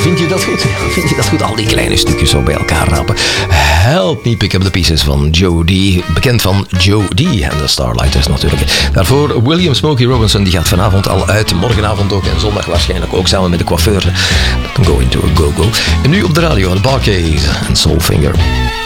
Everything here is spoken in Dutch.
vind je dat goed? Vind je dat goed? Al die kleine stukjes zo bij elkaar rapen. Help Me Pick Up The Pieces van Joe D. Bekend van Joe D. en de Starlighters natuurlijk. Daarvoor William Smokey Robinson. Die gaat vanavond al uit. Morgenavond ook en zondag waarschijnlijk ook. Samen met de coiffeur. Going to a Go-Go. En nu op de radio. The Bar Keys en Soulfinger.